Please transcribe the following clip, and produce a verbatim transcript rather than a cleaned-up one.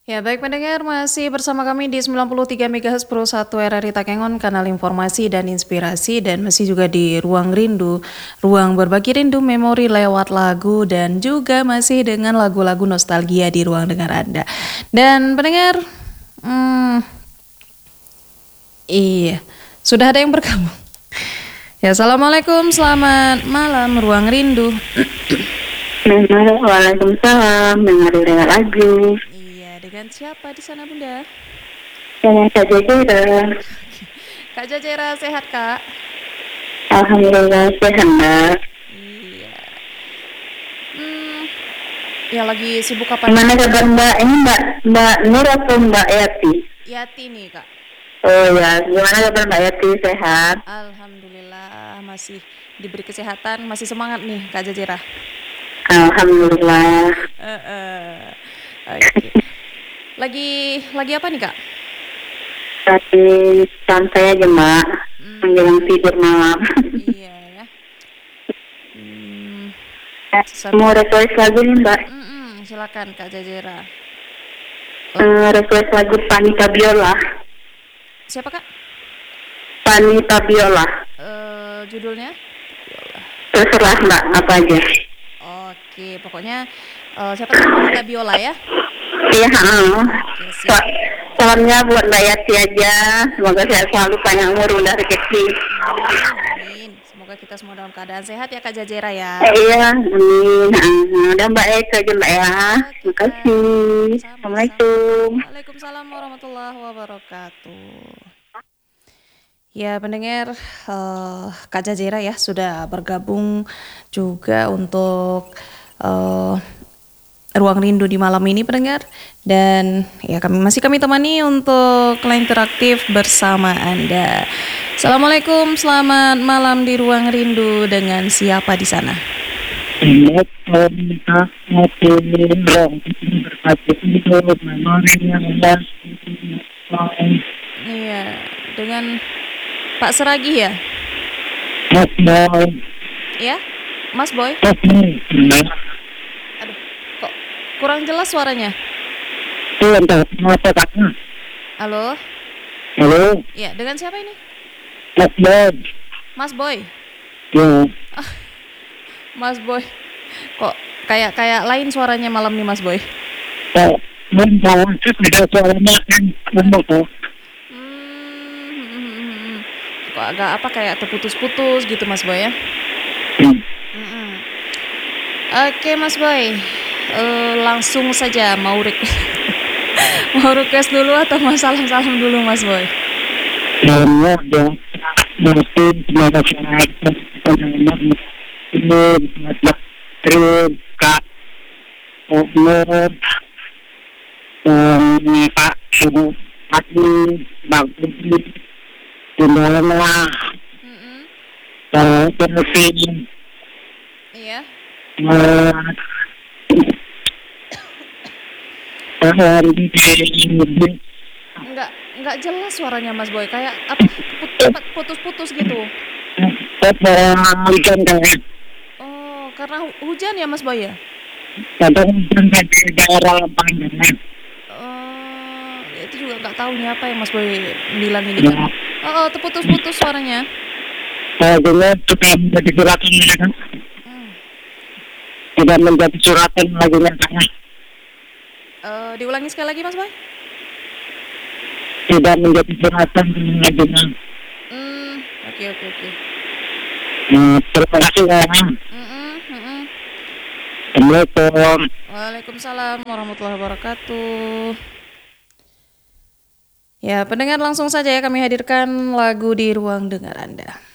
Ya, baik pendengar, masih bersama kami di sembilan puluh tiga MHz Pro satu R R I Takengon, kanal informasi dan inspirasi, dan masih juga di Ruang Rindu, ruang berbagi rindu memori lewat lagu, dan juga masih dengan lagu-lagu nostalgia di ruang dengar Anda. Dan pendengar, hmm, iya, sudah ada yang bergabung. Ya, Assalamualaikum, selamat malam Ruang Rindu. Waalaikumsalam, dengar-dengar lagu. Iya, dengan siapa di sana Bunda? Dengan Kak Jajera. Kak Jajera sehat Kak? Alhamdulillah sehat, Mbak. Iya. Hmm, ya lagi sibuk apa? Gimana kabar Mbak? Ini Mbak Mbak Nur atau Mbak Yati? Yati nih Kak. Oh ya, gimana kabar Mbak Yati? Sehat? Alhamdulillah masih diberi kesehatan, masih semangat nih Kak Jajera. Alhamdulillah. Uh, uh. Oke. Okay. Lagi lagi apa nih Kak? Tapi santai aja Mbak, hmm. menjelang tidur malam. Iya ya. Hmm, Mau request lagu nih Mbak? Mm-mm, silakan Kak Jajera. Uh, request lagu Panita Biola. Siapa Kak? Panita Biola. Uh, judulnya? Terserah Mbak, apa aja. Oke, pokoknya uh, siapa tuh Panita Biola ya? Iya, okay, salamnya buat Mbak Yati aja. Semoga sehat selalu, panjang umur, rendah rezeki. Amin. Semoga kita semua dalam keadaan sehat ya Kak Jajera ya. Eh, iya, amin. Udah Mbak Eka aja Mbak ya. Terima kasih. Assalamualaikum. Waalaikumsalam warahmatullahi wabarakatuh. Ya pendengar, uh, Kak Jajera ya sudah bergabung juga untuk uh, Ruang Rindu di malam ini pendengar, dan ya kami masih kami temani untuk line interaktif bersama Anda. Assalamualaikum, selamat malam di Ruang Rindu, dengan siapa di sana? Iya, dengan Pak Seragi ya? Mas Boy. Ya, Mas Boy. Aduh, kok kurang jelas suaranya? Halo. Halo. Ya, dengan siapa ini? Mas Boy. Mas Boy. Ya. Ah, Mas Boy. Kok kayak kayak lain suaranya malam nih Mas Boy? Oh, memang beda suaranya kan benar. Kok agak apa kayak terputus-putus gitu Mas Boy ya? Hmm. Mm-mm. Oke Mas Boy, uh, langsung saja mau request mau request dulu atau mau salam-salam dulu Mas Boy? Ya, ya, mungkin semoga sehat dan selamat ini terus Kak Umur dan Pak Ibu Pati Bang Putri Jendela dan Televisi. Iya. Enggak, enggak jelas suaranya Mas Boy, kayak apa putus-putus gitu. Hujan kan? Oh, karena hujan ya Mas Boy ya? Kadang hujan di daerah Pangandaran. Oh, itu juga nggak tahu nih apa yang Mas Boy bilang ini kan? Oh, oh terputus-putus suaranya. Akhirnya sudah menjadi suratan kan? Hmm. Sudah menjadi suratan lagi kan? Uh, diulangi sekali lagi Mas Boy. Tidak menjadi suratan lagi. Hmm, oke oke oke. Nah, terima kasih ya. Assalamualaikum. Waalaikumsalam warahmatullahi wabarakatuh. Ya pendengar, langsung saja ya kami hadirkan lagu di ruang dengar Anda.